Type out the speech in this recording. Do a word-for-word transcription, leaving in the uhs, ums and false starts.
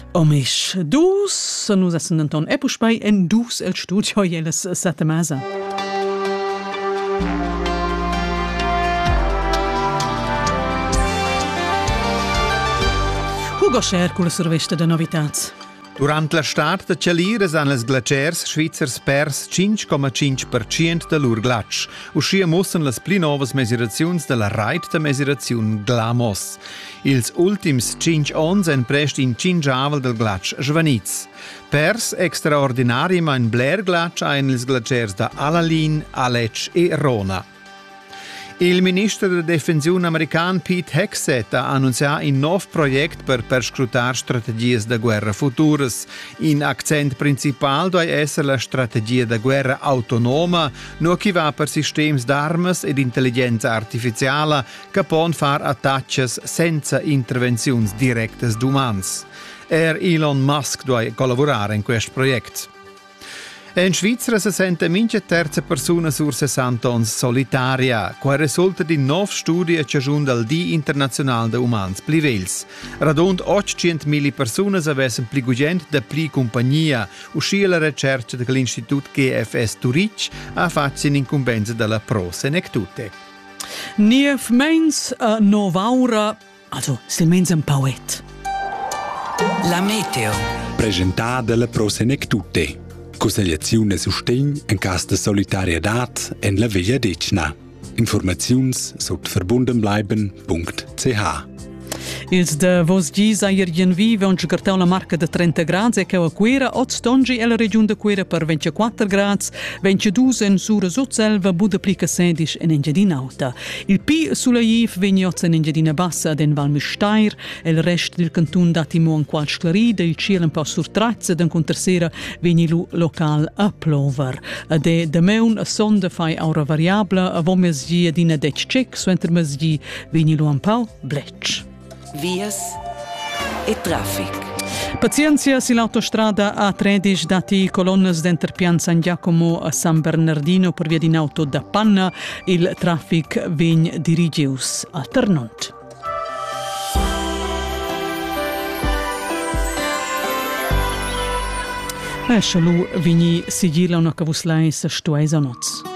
Omisch dus, nus essen denton e puspei en dus el studio jeles sette mesa. Hugo Scher con la survesta de novitats. Durant l'estat de Cialires han les glaciers svizzers pers cinque komma cinque per cento de lur glatsch. Uscia mussen les pli novas mesuraziuns de la reit de mesuraziun Glamos. Ils ultims cinque ons en prest in cingiavel del glatsch Schwanitz. Pers extraordinari ma in Blair glatsch ein les glaciers da Alalin, Aletsch e Rona. Il ministro della Difensione americano Pete Hegseth ha annunciato un nuovo progetto per perscrutare strategie di guerra future. In accent principale deve essere la strategia di guerra autonoma, no che va per sistemi d'armi ed intelligenza artificiale che possono fare attacchi senza intervenzioni dirette d'umani. Er Elon Musk deve collaborare in questo progetto. In Svizzera si sente mince terza persona sur sessanta ons solitaria, qua risulta di nov studi che giunge al Dì Internazionale de Umans Plivels. Radund ottocentomila persone avessero pli gugent da pli compagnia, uscì la ricerca dell'Istituto G F S Zurich a fatto in incumbenza della Pro Senectute. Nief mens a novaura, also silmens un pauet. La meteo. Presentata dalla Pro Senectute. Consigliazione e sostegno in caso di solidarietà en la via decna. Informaziuns sot verbundenbleiben punkt c h. Ils de vos gis aierien vive on gigartau la marca de trenta gradi e che a Quera, oz tongi e la regione de Quera per ventiquattro gradi, ventidue en sura Sotselva, Budaplica sedici en Engiadina Alta. Il Pi sulla Iv vegni oz en Engiadina Bassa ad en Valmisteir, e il rest del cantun datimo in qual sclarida, il cielo un po' surtrazza, d'en contersera vegni lu local a plover. De de meun a sonda fai aura variabla, a vomes gi adina dec cec, suenter mes gi vegni lu un po' blecc. Vias e traffic. Pazienza sull'autostrada A tredici dati colonnes d'enter Pian San Giacomo a San Bernardino per via di un'auto da panna, il traffic vegn dirigius a Ternont. Esce lu vigni sigilla una cavuslai sa stuesa noz.